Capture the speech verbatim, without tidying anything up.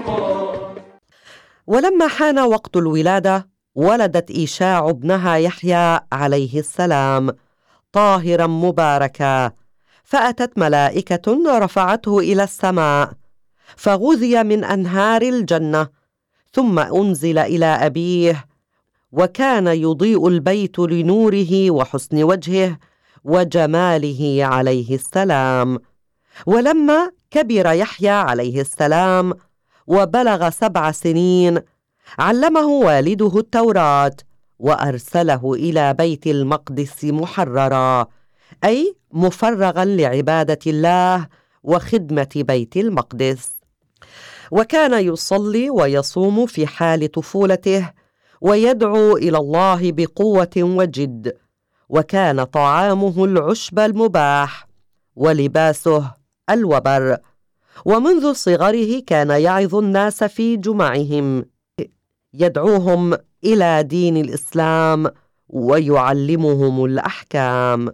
ولما حان وقت الولادة ولدت إيشاع ابنها يحيى عليه السلام طاهرا مباركا، فأتت ملائكة رفعته إلى السماء فغذي من أنهار الجنة، ثم أنزل إلى أبيه، وكان يضيء البيت لنوره وحسن وجهه وجماله عليه السلام. ولما كبر يحيى عليه السلام وبلغ سبع سنين علمه والده التوراة وأرسله إلى بيت المقدس محررا، أي مفرغا لعبادة الله وخدمة بيت المقدس. وكان يصلي ويصوم في حال طفولته ويدعو إلى الله بقوة وجد، وكان طعامه العشب المباح ولباسه الوبر. ومنذ صغره كان يعظ الناس في جمعهم يدعوهم إلى دين الإسلام ويعلمهم الأحكام.